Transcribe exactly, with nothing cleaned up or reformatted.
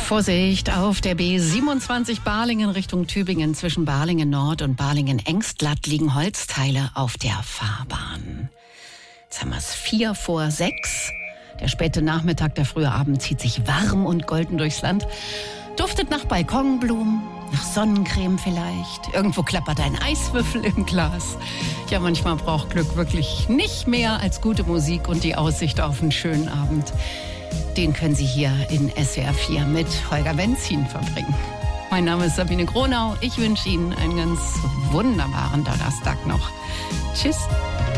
Vorsicht, auf der B siebenundzwanzig Balingen Richtung Tübingen zwischen Balingen Nord und Balingen Engstlatt liegen Holzteile auf der Fahrbahn. Jetzt haben wir es vier vor sechs. Der späte Nachmittag, der frühe Abend zieht sich warm und golden durchs Land. Duftet nach Balkonblumen, nach Sonnencreme vielleicht. Irgendwo klappert ein Eiswürfel im Glas. Ja, manchmal braucht Glück wirklich nicht mehr als gute Musik und die Aussicht auf einen schönen Abend. Den können Sie hier in S W R vier mit Holger Benzin verbringen. Mein Name ist Sabine Gronau. Ich wünsche Ihnen einen ganz wunderbaren Donnerstag noch. Tschüss.